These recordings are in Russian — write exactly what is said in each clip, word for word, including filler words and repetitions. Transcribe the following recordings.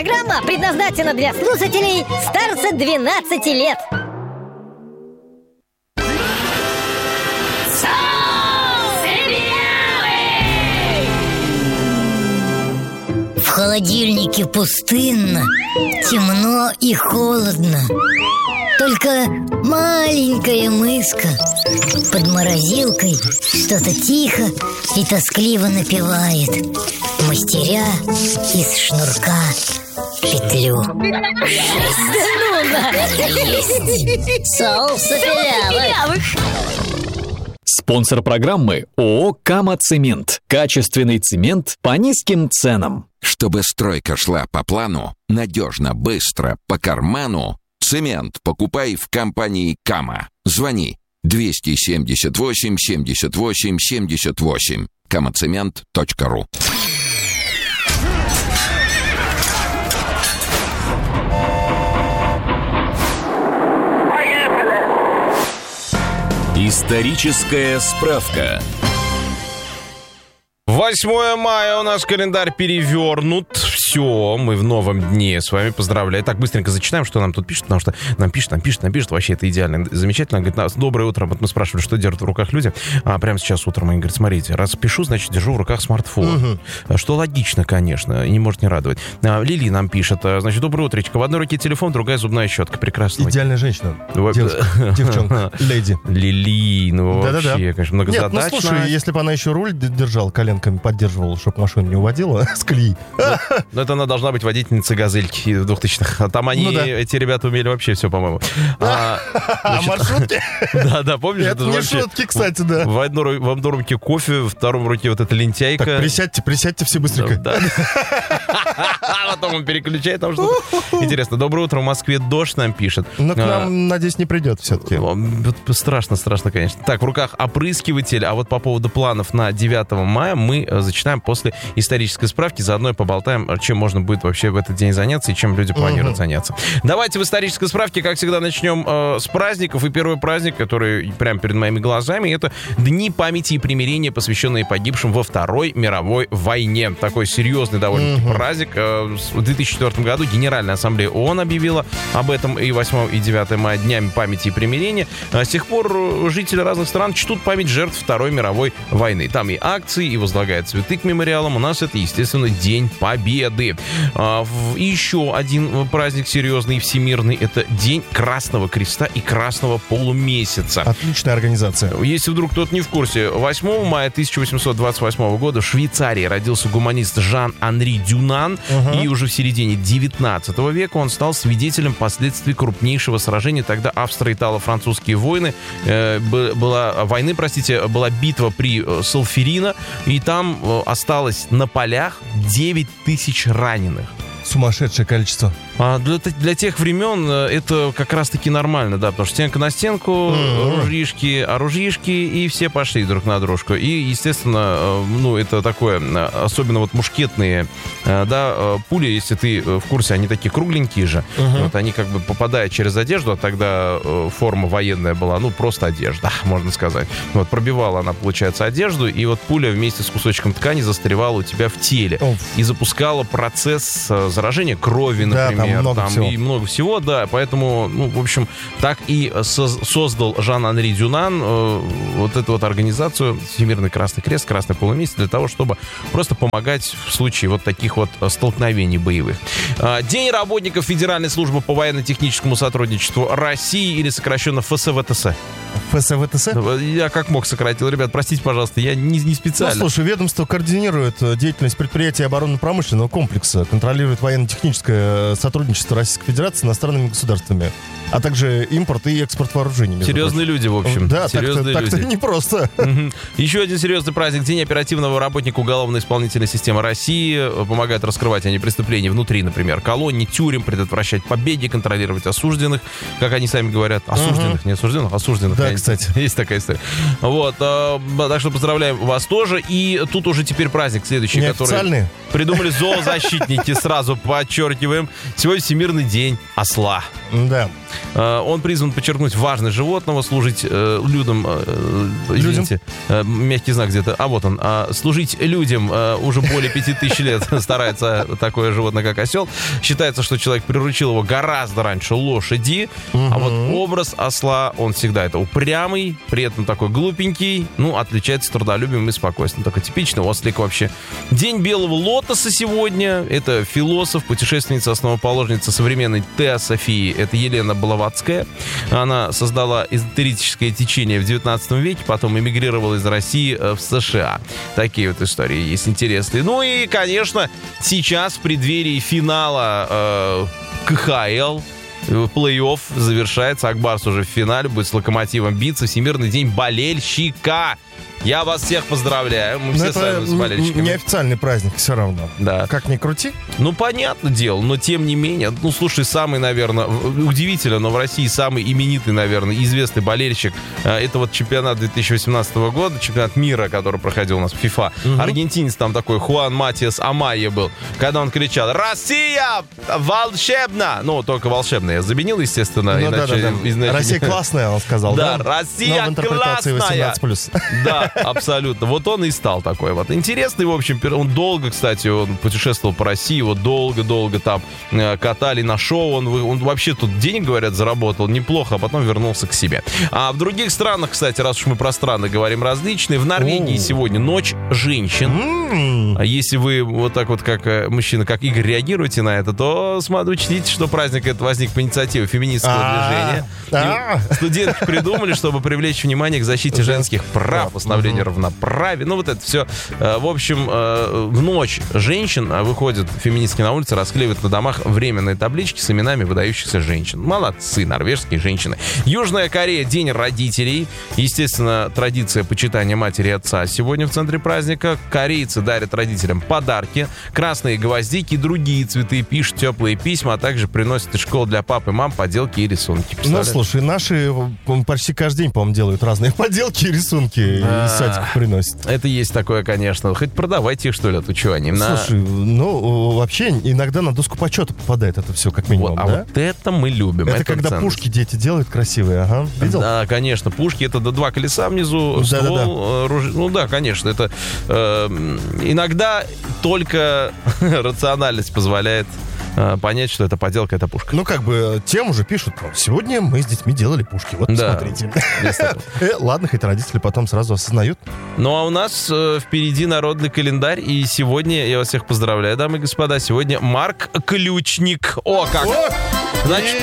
Программа предназначена для слушателей старше двенадцати лет. В холодильнике пустынно, темно и холодно. Только маленькая мышка под морозилкой что-то тихо и тоскливо напевает, мастеря из шнурка петлю. Есть соус запилявых. Спонсор программы ООО «Кама-Цемент». Качественный цемент по низким ценам. Чтобы стройка шла по плану, надежно, быстро, по карману, цемент покупай в компании «Кама». Звони двести семьдесят восемь семьдесят восемь семьдесят восемь. камацемент точка ру. Историческая справка. восьмое мая у нас календарь перевернут. Все, мы в новом дне. С вами поздравляю. Так, быстренько зачитаем, что нам тут пишут, потому что нам пишут, нам пишут, нам пишут. Вообще, это идеально, замечательно. Говорит, нас, доброе утро. Вот мы спрашивали, что держат в руках люди. А прямо сейчас утром они говорят, смотрите, раз пишу, значит, держу в руках смартфон. Угу. Что логично, конечно, и не может не радовать. А, Лили нам пишет, значит, доброе утречко. В одной руке телефон, другая зубная щетка. Прекрасно. Идеальная женщина. Девушка, девчонка, леди. Лили, ну Да-да-да. вообще, конечно, многозадачно. Нет, ну слушай, если бы она еще руль держал, коленками поддерживала, чтобы машину не уводила с колеи. Но это она должна быть водительницей «Газельки» в двухтысячных. А там они, ну, да. Эти ребята умели вообще все, по-моему. А, а маршрутки? Да, да, помнишь? Это не шутки, кстати, да. В одной, в одной руке кофе, в втором руке вот эта лентяйка. Так, присядьте, присядьте все быстренько. Да. А потом он переключает там что-то. Интересно. Доброе утро, в Москве дождь нам пишет. Но к нам, надеюсь, не придет все-таки. Страшно, страшно, конечно. Так, в руках опрыскиватель, а вот по поводу планов на девятое мая мы зачитаем после исторической справки, заодно и поболтаем, чем можно будет вообще в этот день заняться и чем люди планируют uh-huh. заняться. Давайте в исторической справке, как всегда, начнем э, с праздников. И первый праздник, который прямо перед моими глазами, это Дни памяти и примирения, посвященные погибшим во Второй мировой войне. Такой серьезный довольно-таки uh-huh. праздник. Э, в две тысячи четвёртом году Генеральная ассамблея ООН объявила об этом и восьмое и девятое мая днями памяти и примирения. А с тех пор жители разных стран чтут память жертв Второй мировой войны. Там и акции, и возлагают цветы к мемориалам. У нас это, естественно, День Победы. И еще один праздник серьезный и всемирный — это День Красного Креста и Красного Полумесяца. Отличная организация. Если вдруг кто-то не в курсе, восьмого мая тысяча восемьсот двадцать восьмого года в Швейцарии родился гуманист Жан-Анри Дюнан, uh-huh. и уже в середине девятнадцатого века он стал свидетелем последствий крупнейшего сражения. Тогда австро-итало-французские войны, э, была, войны, простите, была битва при Солферино, и там осталось на полях девять тысяч раненых. Сумасшедшее количество. А для, для тех времен это как раз-таки нормально, да, потому что стенка на стенку, mm-hmm. ружьишки, оружишки, и все пошли друг на дружку. И, естественно, ну, это такое, особенно вот мушкетные, да, пули, если ты в курсе, они такие кругленькие же, mm-hmm. вот они как бы попадают через одежду, а тогда форма военная была, ну, просто одежда, можно сказать. Вот, пробивала она, получается, одежду, и вот пуля вместе с кусочком ткани застревала у тебя в теле. Oh. И запускала процесс заражения крови, например. Да, там много там, всего. И много всего, да. Поэтому, ну, в общем, так и со- создал Жан-Анри Дюнан э, вот эту вот организацию Всемирный Красный Крест, Красный Полумесяц, для того, чтобы просто помогать в случае вот таких вот столкновений боевых. Э, День работников Федеральной службы по военно-техническому сотрудничеству России, или сокращенно эф эс вэ тэ эс. эф эс вэ тэ эс? Я как мог сократил. Ребят, простите, пожалуйста, я не, не специально. Ну, слушай, ведомство координирует деятельность предприятий оборонно-промышленного комплекса, контролирует военно-техническое сотрудничество Российской Федерации с иностранными государствами, а также импорт и экспорт вооружений. Серьезные люди, в общем. Да, серьезные так-то, так-то непросто. Угу. Еще один серьезный праздник. День оперативного работника уголовно-исполнительной системы России. Помогает раскрывать они преступления внутри, например, колоний, тюрем, предотвращать побеги, контролировать осужденных, как они сами говорят. Осужденных, угу. не осужденных, осужденных. такая. Да, кстати. Есть такая история. Вот, э, так что поздравляем вас тоже. И тут уже теперь праздник следующий, который придумали зоозащитники, сразу подчеркиваем. Сегодня Всемирный день осла. Да. Он призван подчеркнуть важность животного, служить э, людям, э, извините, э, мягкий знак где-то, а вот он, э, служить людям э, уже более пяти тысяч лет старается такое животное, как осел. Считается, что человек приручил его гораздо раньше лошади, угу. а вот образ осла, он всегда это упрямый, при этом такой глупенький, ну, отличается трудолюбием и спокойствием. Такой типичный ослик вообще. День белого лотоса сегодня. Это философ, путешественница, основоположница современной теософии. Это Елена Блаватская. Она создала эзотерическое течение в девятнадцатом веке, потом эмигрировала из России в США. Такие вот истории есть интересные. Ну и, конечно, сейчас в преддверии финала э, ка ха эл, плей-офф завершается. Акбарс уже в финале, будет с Локомотивом биться. Всемирный день болельщика. Я вас всех поздравляю. Мы все с вами с болельщиками. Неофициальный праздник все равно. Да. Как ни крути. Ну, понятное дело, но тем не менее. Ну, слушай, самый, наверное, удивительно, но в России самый именитый, наверное, известный болельщик. Это вот чемпионат две тысячи восемнадцатого года, чемпионат мира, который проходил у нас в фифа. Угу. Аргентинец там такой, Хуан Матиас Амайя был. Когда он кричал: «Россия волшебна!» Ну, только волшебная. Я заменил, естественно. Ну, иначе, да, да, да. иначе... Россия классная, он сказал. Да, да? Россия но в интерпретации классная. восемнадцать плюс. Да, абсолютно. Вот он и стал такой вот. Интересный, в общем, он долго, кстати, он путешествовал по России, его долго-долго там э, катали на шоу. Он, он вообще тут денег, говорят, заработал неплохо, а потом вернулся к себе. А в других странах, кстати, раз уж мы про страны говорим различные, в Норвегии сегодня ночь женщин. А если вы вот так вот, как э, мужчина, как Игорь, реагируете на это, то смотрите, учтите, что праздник этот возник по инициативе феминистского движения. Студенты придумали, чтобы привлечь внимание к защите женских прав, восстановлению равноправия. Ну, вот это все. В общем, в ночь женщин выходят феминистки на улице, расклеивают на домах временные таблички с именами выдающихся женщин. Молодцы, норвежские женщины. Южная Корея — день родителей. Естественно, традиция почитания матери и отца сегодня в центре праздника. Корейцы дарят родителям подарки, красные гвоздики, другие цветы, пишут теплые письма, а также приносят из школы для пап и мам поделки и рисунки. Ну, слушай, наши почти каждый день, по-моему, делают разные поделки и рисунки. А, из садиков приносят. Это есть такое, конечно. Хоть продавайте их, что ли, от учуания. Слушай, на... ну, вообще, иногда на доску почета попадает это все, как минимум, вот, да? А вот это мы любим. Это, это когда ценность. Пушки дети делают красивые, ага. Видел? Да, конечно. Пушки — это до два колеса внизу, да, ствол, да, да. Руж... Ну да, конечно. Это э, иногда только рациональность позволяет понять, что это поделка, это пушка. Ну, как бы, тем уже пишут: сегодня мы с детьми делали пушки. Вот, да. смотрите. Ладно, хоть родители потом сразу осознают. Ну, а у нас э, впереди народный календарь, и сегодня, я вас всех поздравляю, дамы и господа, сегодня Марк Ключник. О, как! Значит,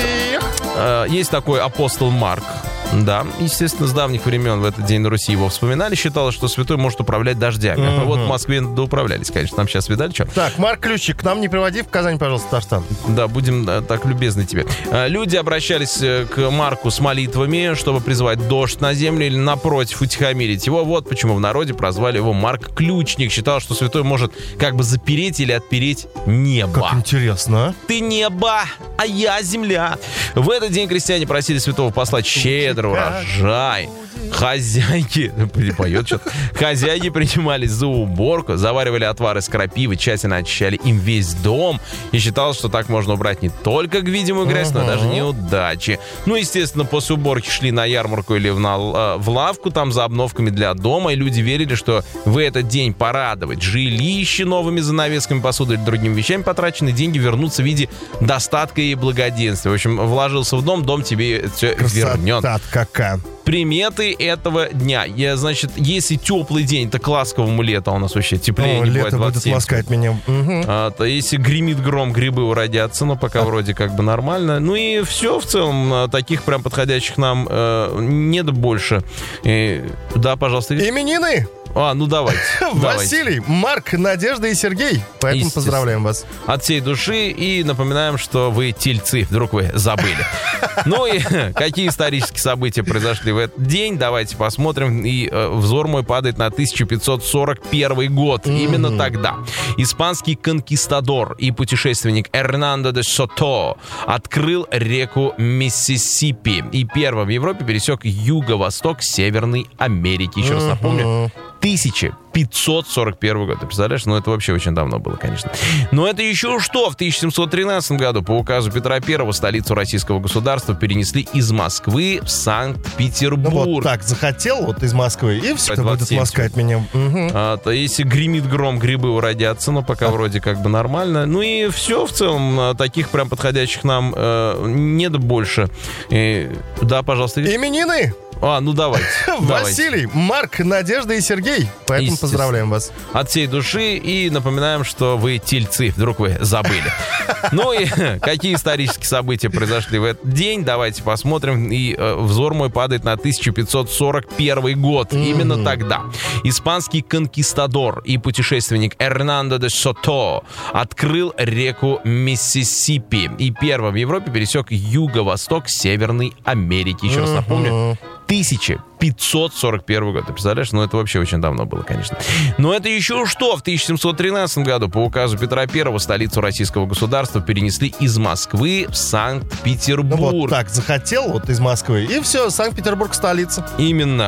э, есть такой апостол Марк. Да, естественно, с давних времен в этот день на Руси его вспоминали. Считалось, что святой может управлять дождями. Mm-hmm. Вот в Москве доуправлялись, конечно. Там сейчас видали, что? Так, Марк Ключик, к нам не приводи в Казань, пожалуйста, Татарстан. Да, будем да, так любезны тебе. Люди обращались к Марку с молитвами, чтобы призвать дождь на землю или, напротив, утихомирить его. Вот почему в народе прозвали его Марк Ключник. Считал, что святой может как бы запереть или отпереть небо. Как интересно, а? Ты небо, а я земля. В этот день крестьяне просили святого послать щедро урожай. Хозяйки, поет что-то. Хозяйки принимались за уборку, заваривали отвар из крапивы, тщательно очищали им весь дом. И считалось, что так можно убрать не только видимую грязь, но и даже неудачи. Ну, естественно, после уборки шли на ярмарку или в, на, в лавку там за обновками для дома. И люди верили, что в этот день порадовать жилище новыми занавесками, посудой или другими вещами потраченные деньги вернутся в виде достатка и благоденствия. В общем, вложился в дом, дом тебе все вернет. Какая. Приметы этого дня. Я, значит, если теплый день, то к ласковому лету, а у нас вообще теплее, О, не лето бывает будет ласкать меня. Угу. А, то если гремит гром, грибы уродятся, но пока а. вроде как бы нормально. Ну и все в целом. Таких прям подходящих нам э, нет больше. И, да, пожалуйста. Именины! А, ну давайте. Василий, Марк, Надежда и Сергей. Поэтому поздравляем вас. От всей души и напоминаем, что вы тельцы. Вдруг вы забыли. Ну и какие исторические события произошли в этот день? Давайте посмотрим. И э, взор мой падает на тысяча пятьсот сорок первый год. Mm-hmm. Именно тогда испанский конкистадор и путешественник Эрнандо де Сото открыл реку Миссисипи. И первым в Европе пересек юго-восток Северной Америки. Еще mm-hmm. раз напомню. тысяча пятьсот сорок первый год. Ты представляешь? Ну, это вообще очень давно было, конечно. Но это еще что? В тысяча семьсот тринадцатом году по указу Петра Первого столицу российского государства перенесли из Москвы в Санкт-Петербург. Ну, вот так захотел, вот из Москвы, и все, это будет Москва от меня. Угу. А, то если гремит гром, грибы уродятся, но пока а. вроде как бы нормально. Ну и все в целом. Таких прям подходящих нам э, нет больше. И, да, пожалуйста. Именины! А, ну давайте. Василий, Марк, Надежда и Сергей. Поэтому поздравляем вас. От всей души и напоминаем, что вы тельцы. Вдруг вы забыли. Ну и какие исторические события произошли в этот день? Давайте посмотрим. И э, взор мой падает на тысяча пятьсот сорок первый год. Mm-hmm. Именно тогда испанский конкистадор и путешественник Эрнандо де Сото открыл реку Миссисипи. И первым в Европе пересек юго-восток Северной Америки. Еще mm-hmm. раз напомню. тысяча пятьсот сорок первый год. Ты представляешь? Ну, это вообще очень давно было, конечно. Но это еще что? В тысяча семьсот тринадцатом году по указу Петра Первого столицу российского государства перенесли из Москвы в Санкт-Петербург. Ну, вот так захотел, вот из Москвы, и все, Санкт-Петербург столица. Именно.